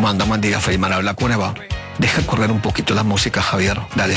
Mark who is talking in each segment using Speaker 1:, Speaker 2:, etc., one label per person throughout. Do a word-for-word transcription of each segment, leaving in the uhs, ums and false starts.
Speaker 1: ¿Cómo anda? Buen día, Feynman, habla Cueva. Deja correr un poquito la música, Javier. Dale.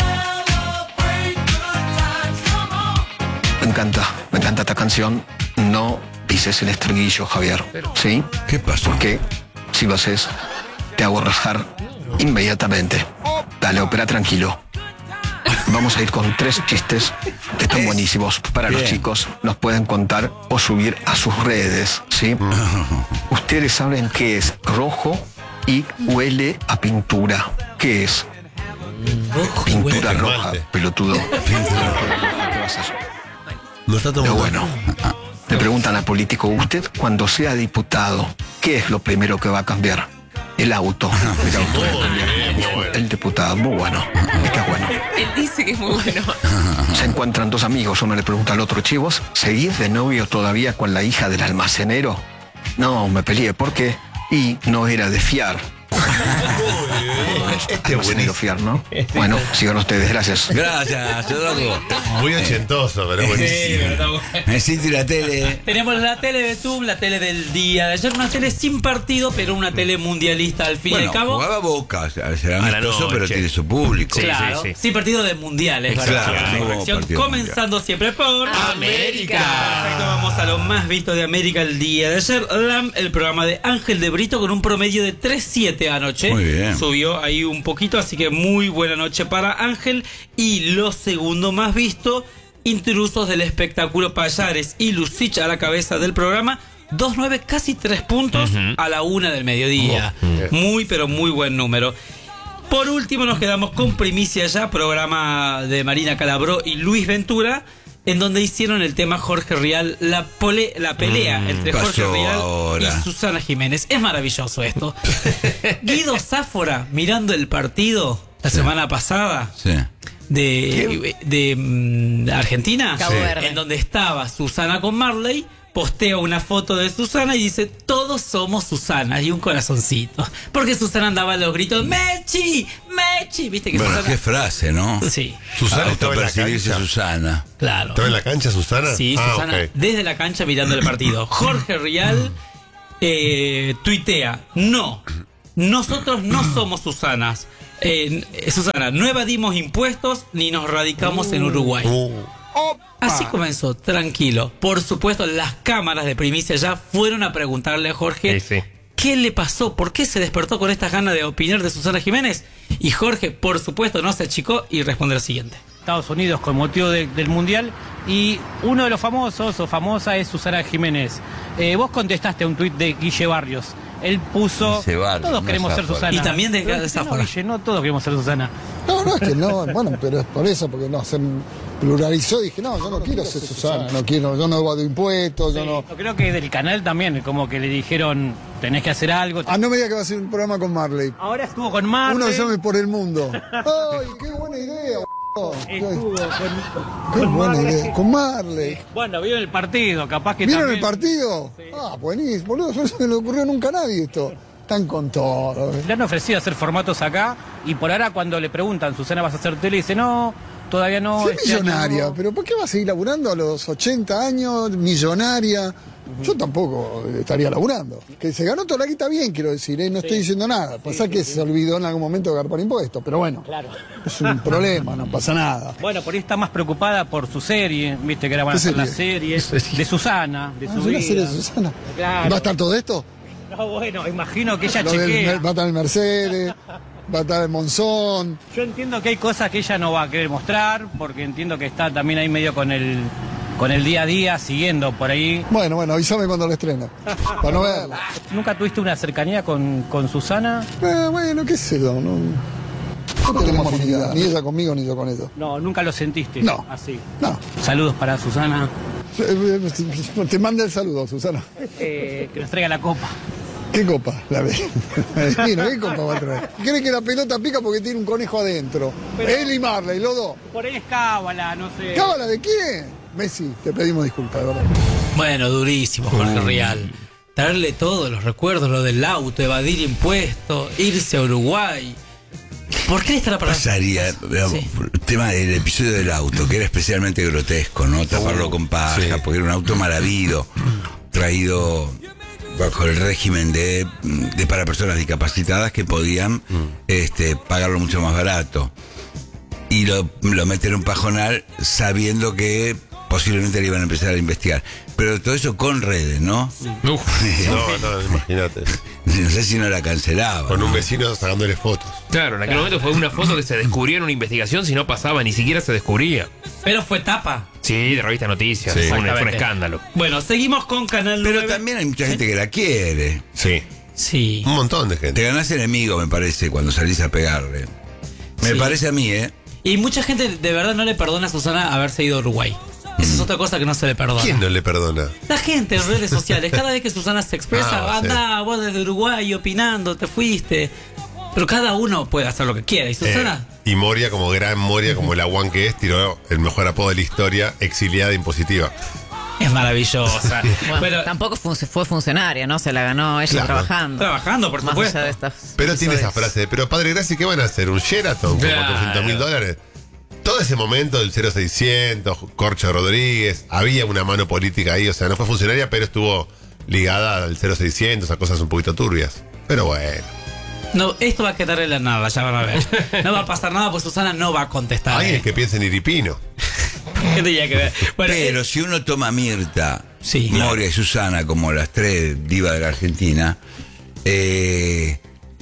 Speaker 1: Me encanta, me encanta esta canción. No pises el estribillo, Javier. ¿Sí?
Speaker 2: ¿Qué pasó?
Speaker 1: Porque si lo haces, te hago rajar inmediatamente. Dale, opera tranquilo. Vamos a ir con tres chistes que están buenísimos para Bien. Los chicos. Nos pueden contar o subir a sus redes, ¿sí? Ustedes saben qué es rojo y huele a pintura. ¿Qué es?
Speaker 3: Rojo,
Speaker 1: pintura
Speaker 3: huele.
Speaker 1: roja, pelotudo. ¿Qué vas a hacer?
Speaker 2: Lo está tomando.
Speaker 1: Pero bueno, le preguntan al político, usted cuando sea diputado, ¿qué es lo primero que va a cambiar? El auto. El auto va a cambiar. Dijo el diputado, muy bueno. Está bueno.
Speaker 4: Él dice que es muy bueno.
Speaker 1: Se encuentran dos amigos, uno le pregunta al otro, chivos, ¿seguís de novio todavía con la hija del almacenero? No, me peleé, ¿por qué? Y no era de fiar.
Speaker 2: Este
Speaker 1: almacenero fiar, ¿no? Bueno, sigan ustedes, gracias.
Speaker 2: Gracias, Eduardo.
Speaker 5: Muy ochentoso, pero buenísimo.
Speaker 2: Me siento la tele.
Speaker 3: Tenemos la tele de Tube, la tele del día de ayer, una tele sin partido, pero una tele mundialista al fin
Speaker 2: Bueno,
Speaker 3: y al cabo.
Speaker 2: jugaba Boca, será
Speaker 6: A la
Speaker 2: amistoso,
Speaker 6: noche.
Speaker 2: pero tiene su público.
Speaker 6: Sí,
Speaker 3: Claro,
Speaker 6: sí, sí.
Speaker 3: sin partido de mundiales.
Speaker 2: Claro,
Speaker 3: ¿verdad?
Speaker 2: no hubo
Speaker 3: Corrección.
Speaker 2: partido
Speaker 3: Comenzando siempre por
Speaker 4: América.
Speaker 3: Perfecto, vamos a lo más visto de América el día de ayer. LAM, el programa de Ángel de Brito con un promedio de tres siete anoche.
Speaker 2: Muy bien.
Speaker 3: Subió ahí un poquito, así que muy buena noche para Ángel. Y lo segundo más visto, Intrusos del Espectáculo, Payares y Lucich a la cabeza del programa. dos nueve, casi tres puntos
Speaker 6: Uh-huh.
Speaker 3: a la una del mediodía.
Speaker 5: Oh,
Speaker 3: Muy, pero muy buen número. Por último nos quedamos con Primicia Ya, programa de Marina Calabró y Luis Ventura, en donde hicieron el tema Jorge Rial, la, pole, la pelea
Speaker 6: Mm,
Speaker 3: entre
Speaker 2: pasó
Speaker 3: Jorge Rial
Speaker 2: ahora.
Speaker 3: y Susana Jiménez. Es maravilloso esto. Guido Sáfora, mirando el partido la semana pasada
Speaker 2: Sí.
Speaker 3: de, de, mm, Argentina,
Speaker 4: Cabo Verde.
Speaker 3: en donde estaba Susana con Marley, postea una foto de Susana y dice, todos somos Susana, y un corazoncito. Porque Susana andaba a los gritos, ¡Mechi! ¡Mechi! ¿Viste que
Speaker 2: Bueno,
Speaker 3: Susana?
Speaker 2: qué frase, ¿no?
Speaker 3: Sí,
Speaker 5: Susana estaba en la
Speaker 2: Autopercibirse
Speaker 5: cancha.
Speaker 2: Susana.
Speaker 3: claro.
Speaker 5: ¿Estaba en la cancha, Susana?
Speaker 3: Sí,
Speaker 5: Ah,
Speaker 3: Susana,
Speaker 5: ok.
Speaker 3: desde la cancha mirando el partido. Jorge Rial eh, tuitea, no, nosotros no somos Susanas. Eh, Susana, no evadimos impuestos ni nos radicamos en Uruguay.
Speaker 5: Uh,
Speaker 3: Así comenzó, tranquilo. Por supuesto, las cámaras de Primicia Ya fueron a preguntarle a Jorge
Speaker 6: Sí, sí.
Speaker 3: qué le pasó, por qué se despertó con estas ganas de opinar de Susana Jiménez. Y Jorge, por supuesto, no se achicó y responde lo siguiente.
Speaker 7: Estados Unidos con motivo de- del Mundial y uno de los famosos o famosa es Susana Jiménez. Eh, vos contestaste a un tuit de Guille Barrios. Él puso,
Speaker 2: Guille Barrios,
Speaker 7: todos
Speaker 2: no
Speaker 7: queremos ser
Speaker 2: Zafora.
Speaker 7: Susana.
Speaker 3: Y también de
Speaker 7: Pero,
Speaker 3: Zafora.
Speaker 7: no, Guille, no todos queremos ser Susana.
Speaker 8: No, no, es que no, bueno, pero es por eso, porque no, se pluralizó, dije, no, yo no quiero ser Susana, no quiero, yo no evado impuestos, yo no...
Speaker 7: Yo creo que del canal también, como que le dijeron, tenés que hacer algo.
Speaker 8: Ah, no me diga que va a ser un programa con Marley.
Speaker 7: Ahora estuvo con Marley.
Speaker 8: Uno que llame por el mundo. ¡Ay, qué buena idea, boludo!
Speaker 7: Estuvo con,
Speaker 8: Qué
Speaker 7: con
Speaker 8: buena
Speaker 7: Marley.
Speaker 8: idea, con Marley.
Speaker 7: Bueno, vio el partido, capaz que
Speaker 8: ¿Vieron
Speaker 7: también.
Speaker 8: el partido? Ah, buenísimo, boludo, no se me le ocurrió nunca a nadie esto. Están con todo.
Speaker 7: Le han ofrecido hacer formatos acá y por ahora cuando le preguntan, Susana, ¿vas a hacer tele? Dice, no, todavía no.
Speaker 8: Sí,
Speaker 7: este año
Speaker 8: millonaria,
Speaker 7: no".
Speaker 8: pero ¿por qué va a seguir laburando a los ochenta años, millonaria? Yo tampoco estaría laburando. Que se ganó toda la guita bien, quiero decir, ¿eh? No estoy diciendo nada. Pasa que se olvidó en algún momento de agarrar impuestos, pero bueno,
Speaker 7: Claro.
Speaker 8: es un problema, no pasa nada.
Speaker 7: Bueno, por ahí está más preocupada por su serie, viste que era van a
Speaker 8: ¿Qué
Speaker 7: hacer la
Speaker 8: serie?
Speaker 7: serie de Susana, de
Speaker 8: Ah,
Speaker 7: su
Speaker 8: ¿es una
Speaker 7: vida.
Speaker 8: serie de Susana?
Speaker 7: Claro.
Speaker 8: ¿Va a estar todo esto?
Speaker 7: No, bueno, imagino que ella
Speaker 8: Lo del-
Speaker 7: chequea.
Speaker 8: va a estar el Mercedes, va a estar el Monzón.
Speaker 7: Yo entiendo que hay cosas que ella no va a querer mostrar, porque entiendo que está también ahí medio con el con el día a día, siguiendo por ahí.
Speaker 8: Bueno, bueno, avísame cuando lo estrena, para no verla.
Speaker 7: ¿Nunca tuviste una cercanía con, con Susana?
Speaker 8: Eh, bueno, qué sé yo, no, no tenemos afinidad, ni ella conmigo ni yo con ella.
Speaker 7: No, nunca lo sentiste.
Speaker 8: No.
Speaker 7: Así.
Speaker 8: No,
Speaker 7: Saludos para Susana,
Speaker 8: Eh, eh, te manda el saludo, Susana.
Speaker 7: eh, que nos traiga la copa.
Speaker 8: ¿Qué copa? La ve. Mira, ¿qué copa va a traer? ¿Cree que la pelota pica porque tiene un conejo adentro?
Speaker 7: Pero-
Speaker 8: Él y Marley, los dos.
Speaker 7: Por ahí es cábala, no sé.
Speaker 8: ¿Cábala de quién? Messi, te pedimos disculpas, de verdad.
Speaker 3: Bueno, durísimo, Jorge Rial. Traerle todos los recuerdos, lo del auto, evadir impuestos, irse a Uruguay. ¿Por qué le estará para
Speaker 2: Pasaría, digamos,
Speaker 3: Sí.
Speaker 2: el tema del episodio del auto, que era especialmente grotesco, ¿no? Taparlo con paja,
Speaker 5: sí.
Speaker 2: porque era un auto mal habido, traído bajo el régimen de, de para personas discapacitadas que podían mm. este, pagarlo mucho más barato. Y lo, lo meten en un pajonal sabiendo que posiblemente le iban a empezar a investigar. Pero todo eso con redes, ¿no?
Speaker 5: Uf, no, no, imagínate.
Speaker 2: No sé si no la cancelaba.
Speaker 5: Con
Speaker 2: ¿no?
Speaker 5: un vecino sacándole fotos.
Speaker 6: Claro, en aquel claro. momento fue una foto que se descubrió en una investigación, si no pasaba, ni siquiera se descubría.
Speaker 3: Pero fue tapa.
Speaker 6: Sí, de revista Noticias.
Speaker 5: Sí.
Speaker 6: Fue, un, fue un escándalo.
Speaker 3: Bueno, seguimos con Canal nueve.
Speaker 2: Pero también hay mucha gente que la quiere.
Speaker 5: Sí.
Speaker 3: Sí.
Speaker 5: Un montón de gente.
Speaker 2: Te ganás enemigo, me parece, cuando salís a pegarle. Me
Speaker 3: sí.
Speaker 2: parece a mí, ¿eh?
Speaker 3: Y mucha gente de verdad no le perdona a Susana haberse ido a Uruguay. Esa es otra cosa que no se le perdona.
Speaker 5: ¿Quién no le perdona?
Speaker 3: La gente en redes sociales. Cada vez que Susana se expresa,
Speaker 5: Ah,
Speaker 3: anda, sí. vos desde Uruguay opinando, te fuiste. Pero cada uno puede hacer lo que quiera. Y Susana...
Speaker 5: Eh, y Moria, como gran Moria, como la Juan que es, tiró el mejor apodo de la historia, exiliada impositiva.
Speaker 3: Es maravillosa.
Speaker 4: Bueno,
Speaker 3: pero
Speaker 4: tampoco fue, fue funcionaria, ¿no? Se la ganó ella
Speaker 5: Claro.
Speaker 4: trabajando.
Speaker 3: Trabajando, por
Speaker 4: Más
Speaker 3: supuesto.
Speaker 4: allá de estas
Speaker 5: Pero tiene esa
Speaker 4: episodios.
Speaker 5: frase, pero Padre Gracia, ¿qué van a hacer? ¿Un Sheraton con
Speaker 6: Claro.
Speaker 5: cuatrocientos mil dólares? Todo ese momento del cero seiscientos, Corcho Rodríguez, había una mano política ahí, o sea, no fue funcionaria, pero estuvo ligada al cero seiscientos, a cosas un poquito turbias. Pero bueno.
Speaker 3: No, esto va a quedar en la nada, ya van a ver. No va a pasar nada, pues Susana no va a contestar.
Speaker 5: Alguien
Speaker 3: ¿eh?
Speaker 5: que piense en Iripino.
Speaker 3: ¿Qué tenía que ver? Bueno,
Speaker 2: Pero
Speaker 3: eh,
Speaker 2: si uno toma a Mirta,
Speaker 3: Sí.
Speaker 2: Moria y Susana como las tres divas de la Argentina, eh,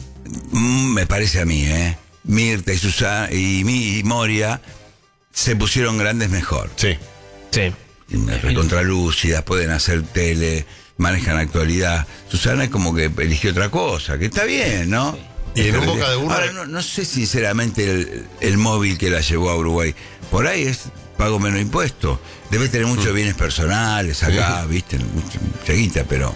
Speaker 2: mm, me parece a mí, ¿eh? Mirta y Susana y, mi, y Moria se pusieron grandes mejor.
Speaker 5: Sí.
Speaker 6: Sí.
Speaker 2: Contralúcidas, pueden hacer tele, manejan actualidad. Susana es como que eligió otra cosa, que está bien, ¿no?
Speaker 5: Y en un boca de burro.
Speaker 2: Ahora, no, no sé sinceramente el, el móvil que la llevó a Uruguay. Por ahí es pago menos impuestos. Debe tener muchos bienes personales acá,
Speaker 5: Sí.
Speaker 2: ¿viste? Mucha, mucha guita, pero...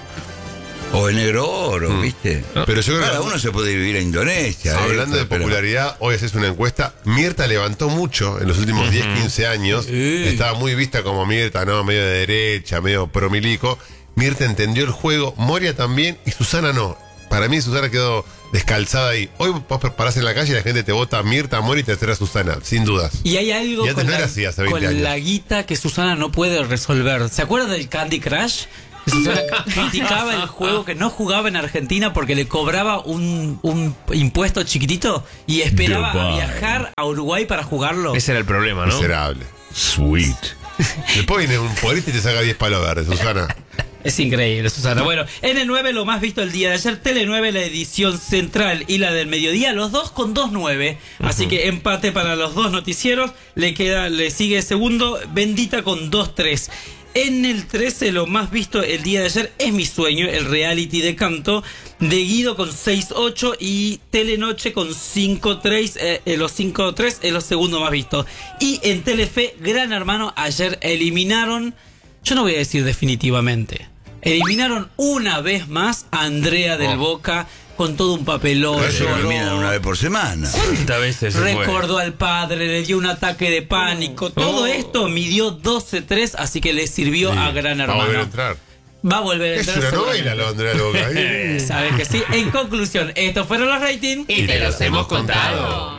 Speaker 2: O el negro oro,
Speaker 5: Mm.
Speaker 2: ¿viste?
Speaker 5: Pero yo creo
Speaker 2: Cada
Speaker 5: que-
Speaker 2: uno se puede vivir a Indonesia. ¿eh?
Speaker 5: Hablando de
Speaker 2: Pero-
Speaker 5: popularidad, hoy haces una encuesta. Mirta levantó mucho en los últimos diez, quince años.
Speaker 3: Sí.
Speaker 5: Estaba muy vista como Mirta, ¿no? Medio de derecha, medio promilico. Mirta entendió el juego, Moria también y Susana no. Para mí Susana quedó descalzada ahí. Hoy vos parás en la calle y la gente te vota Mirta, Moria y tercera Susana, sin dudas.
Speaker 3: y hay algo
Speaker 5: Y antes
Speaker 3: con,
Speaker 5: no
Speaker 3: la,
Speaker 5: era así, hace veinte
Speaker 3: con
Speaker 5: años.
Speaker 3: la guita que Susana no puede resolver. ¿Se acuerda del Candy Crush? Que Susana criticaba el juego, que no jugaba en Argentina porque le cobraba un, un impuesto chiquitito y esperaba a
Speaker 2: Dubai.
Speaker 3: viajar a Uruguay para jugarlo.
Speaker 6: Ese era el problema, ¿no?
Speaker 5: Miserable.
Speaker 2: Sweet.
Speaker 5: Después viene un político y te saca diez palos verdes, Susana.
Speaker 3: Es increíble, Susana. Bueno, en el nueve lo más visto el día de ayer, Tele nueve, la edición central y la del mediodía, los dos con dos nueve. Así que empate para los dos noticieros. Le queda, le sigue segundo, Bendita con dos tres. En el trece lo más visto el día de ayer es Mi Sueño, el reality de canto de Guido con seis ocho y Telenoche con cinco tres. Eh, eh, los cinco tres es lo segundo más visto. Y en Telefe, Gran Hermano, ayer eliminaron... Yo no voy a decir definitivamente. Eliminaron una vez más a Andrea del
Speaker 5: Oh.
Speaker 3: Boca con todo un papelón.
Speaker 2: Pero se
Speaker 3: lloró,
Speaker 2: eliminan una vez por semana.
Speaker 6: ¿Cuántas veces se fue?
Speaker 3: recordó al padre, le dio un ataque de pánico. Todo
Speaker 6: Oh.
Speaker 3: esto midió doce tres, así que le sirvió a Gran
Speaker 5: Va a volver a
Speaker 3: Hermano.
Speaker 5: entrar.
Speaker 3: Va a volver a
Speaker 5: Es
Speaker 3: entrar.
Speaker 5: una novela,
Speaker 3: seguramente.
Speaker 5: lo Andrea Loca. Ahí.
Speaker 3: ¿Saben que sí? En conclusión, estos fueron los ratings.
Speaker 6: Y te los hemos contado.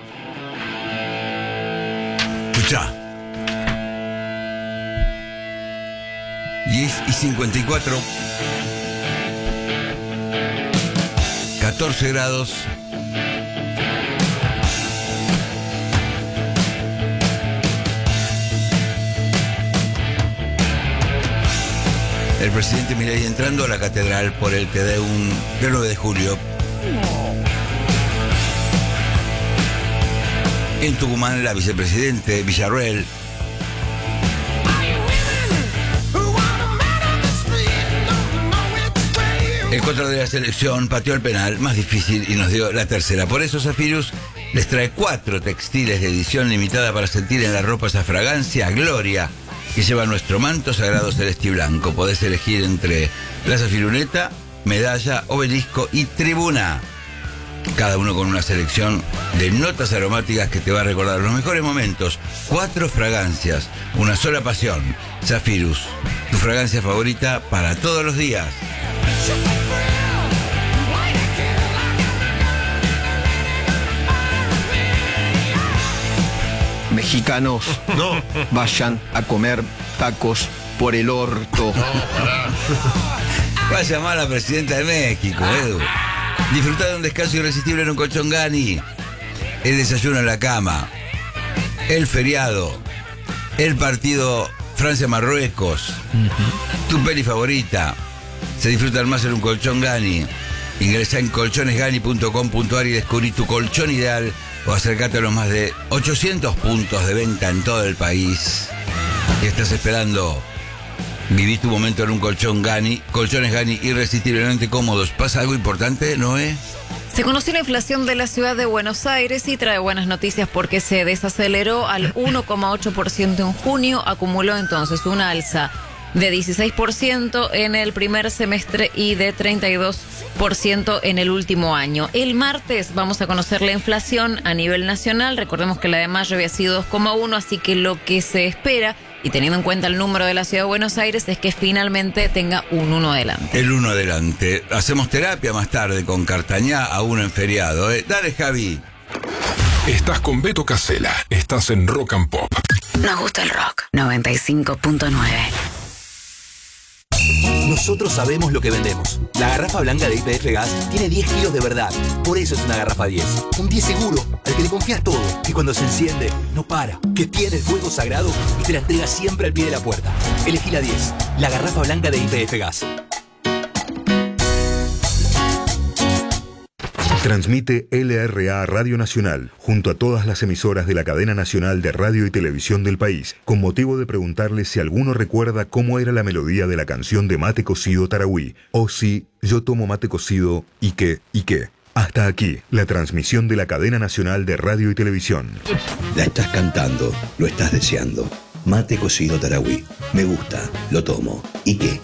Speaker 2: Escuchá. diez y cincuenta y cuatro. catorce grados. El presidente Milei entrando a la catedral por el Te Deum del nueve de julio. En Tucumán, la vicepresidente Villarroel. El contra de la selección pateó el penal más difícil y nos dio la tercera. Por eso Zafirus les trae cuatro textiles de edición limitada para sentir en la ropa esa fragancia Gloria que lleva nuestro manto sagrado celeste y blanco. Podés elegir entre la Zafiruneta, Medalla, Obelisco y Tribuna. Cada uno con una selección de notas aromáticas que te va a recordar los mejores momentos. Cuatro fragancias, una sola pasión. Zafirus, tu fragancia favorita para todos los días.
Speaker 1: Mexicanos,
Speaker 5: No.
Speaker 1: vayan a comer tacos por el orto.
Speaker 5: No, pará.
Speaker 2: Va a llamar a la presidenta de México, Edu. Disfrutar de un descanso irresistible en un colchón Gani. El desayuno en la cama. El feriado. El partido Francia-Marruecos. Uh-huh. Tu peli favorita. Se disfrutan más en un colchón Gani. Ingresa en colchones gani punto com punto a r y descubrí tu colchón ideal o acércate a los más de ochocientos puntos de venta en todo el país. ¿Qué estás esperando? Viví tu momento en un colchón Gani. Colchones Gani irresistiblemente cómodos. ¿Pasa algo importante, Noé?
Speaker 4: Se conoció la inflación de la ciudad de Buenos Aires y trae buenas noticias porque se desaceleró al uno coma ocho por ciento en junio. Acumuló entonces una alza de dieciséis por ciento en el primer semestre y de treinta y dos por ciento en el último año. El martes vamos a conocer la inflación a nivel nacional. Recordemos que la de mayo había sido dos coma uno, así que lo que se espera, y teniendo en cuenta el número de la ciudad de Buenos Aires, es que finalmente tenga un uno adelante.
Speaker 2: El uno adelante. Hacemos terapia más tarde con Cartañá a uno en feriado. ¿eh? Dale, Javi.
Speaker 9: Estás con Beto Casella. Estás en Rock and Pop.
Speaker 10: Nos gusta el rock. noventa y cinco punto nueve.
Speaker 11: Nosotros sabemos lo que vendemos. La garrafa blanca de Y P F Gas tiene diez kilos de verdad. Por eso es una garrafa diez. Un diez seguro, al que le confías todo. Que cuando se enciende, no para. Que tiene el fuego sagrado y te la entrega siempre al pie de la puerta. Elegí la diez. La garrafa blanca de Y P F Gas.
Speaker 12: Transmite L R A Radio Nacional, junto a todas las emisoras de la cadena nacional de radio y televisión del país, con motivo de preguntarle si alguno recuerda cómo era la melodía de la canción de Mate Cocido Tarahui, o si yo tomo mate cocido y qué, y qué. Hasta aquí, la transmisión de la cadena nacional de radio y televisión.
Speaker 13: La estás cantando, lo estás deseando. Mate Cocido Tarahui. Me gusta, lo tomo. ¿Y qué?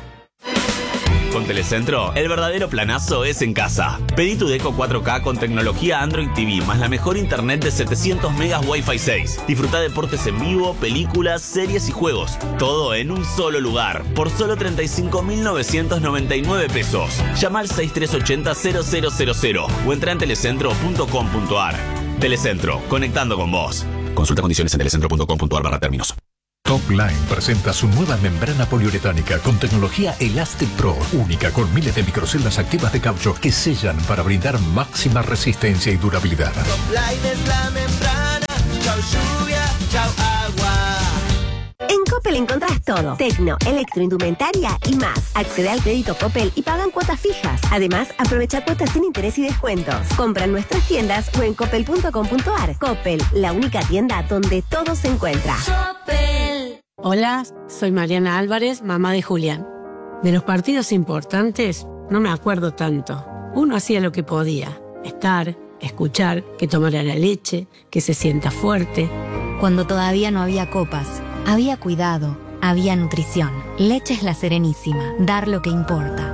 Speaker 14: Con Telecentro, el verdadero planazo es en casa. Pedí tu Deco cuatro K con tecnología Android T V, más la mejor internet de setecientos megas Wi-Fi seis. Disfruta deportes en vivo, películas, series y juegos. Todo en un solo lugar, por solo treinta y cinco mil novecientos noventa y nueve pesos. Llama al seis tres ocho cero cero cero cero cero o entra en telecentro punto com punto a r. Telecentro, conectando con vos. Consulta condiciones en telecentro punto com punto a r barra términos.
Speaker 15: Topline presenta su nueva membrana poliuretánica con tecnología Elastic Pro, única con miles de microceldas activas de caucho que sellan para brindar máxima resistencia y durabilidad.
Speaker 16: Topline es la membrana, chau lluvia, chau agua.
Speaker 17: En Coppel encontrás todo: tecno, electroindumentaria y más. Accede al crédito Coppel y pagan cuotas fijas. Además, aprovecha cuotas sin interés y descuentos. Compra en nuestras tiendas o en coppel punto com punto a r. Coppel, la única tienda donde todo se encuentra.
Speaker 18: Coppel. Hola, soy Mariana Álvarez, mamá de Julián. De los partidos importantes no me acuerdo tanto. Uno hacía lo que podía: estar, escuchar, que tomara la leche, que se sienta fuerte.
Speaker 19: Cuando todavía no había copas, había cuidado, había nutrición. Leches La Serenísima, dar lo que importa.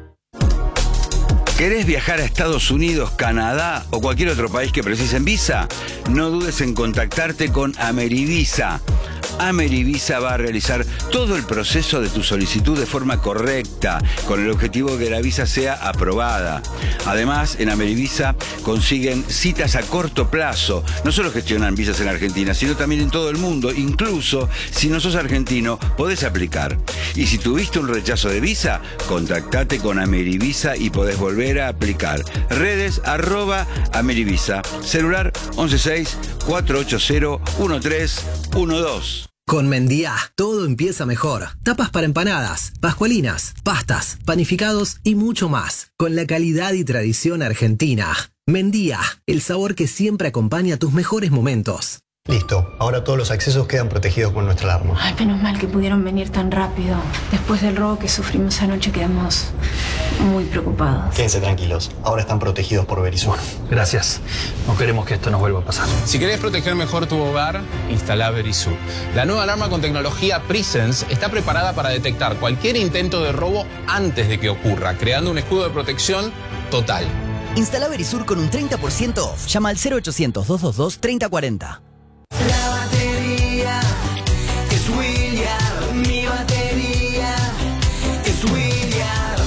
Speaker 2: ¿Querés viajar a Estados Unidos, Canadá o cualquier otro país que precisen visa? No dudes en contactarte con Amerivisa. Amerivisa va a realizar todo el proceso de tu solicitud de forma correcta, con el objetivo de que la visa sea aprobada. Además, en Amerivisa consiguen citas a corto plazo. No solo gestionan visas en Argentina, sino también en todo el mundo. Incluso, si no sos argentino, podés aplicar. Y si tuviste un rechazo de visa, contactate con Amerivisa y podés volver a aplicar. Redes, arroba Amerivisa. Celular once seis cuatro ocho cero uno tres uno dos.
Speaker 20: Con Mendía, todo empieza mejor. Tapas para empanadas, pascualinas, pastas, panificados y mucho más. Con la calidad y tradición argentina. Mendía, el sabor que siempre acompaña tus mejores momentos.
Speaker 21: Listo, ahora todos los accesos quedan protegidos con nuestra alarma.
Speaker 22: Ay, menos mal que pudieron venir tan rápido. Después del robo que sufrimos anoche quedamos muy preocupados.
Speaker 21: Quédense tranquilos, ahora están protegidos por Verisur.
Speaker 23: Gracias, no queremos que esto nos vuelva a pasar.
Speaker 24: Si querés proteger mejor tu hogar, instala Verisur. La nueva alarma con tecnología Presence está preparada para detectar cualquier intento de robo antes de que ocurra, creando un escudo de protección total.
Speaker 25: Instala Verisur con un treinta por ciento off. Llama al cero ochocientos, dos dos dos, treinta cuarenta.
Speaker 16: La batería es William, mi batería es William.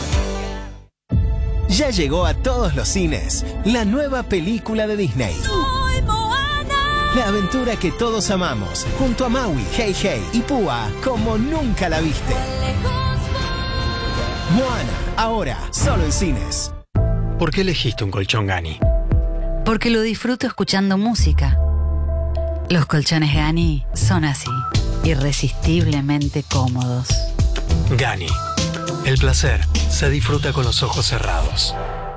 Speaker 11: Ya llegó a todos los cines la nueva película de Disney.
Speaker 16: Soy Moana.
Speaker 11: La aventura que todos amamos, junto a Maui, Hey Hey y Púa, como nunca la viste.
Speaker 1: Moana, ahora, solo en cines.
Speaker 23: ¿Por qué elegiste un colchón Gani?
Speaker 19: Porque lo disfruto escuchando música. Los colchones Gani son así, irresistiblemente cómodos.
Speaker 23: Gani. El placer se disfruta con los ojos cerrados.